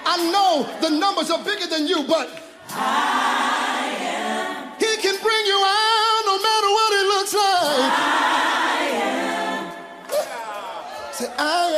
I know the numbers are bigger than you, but he can bring you out no matter what it looks like. Say,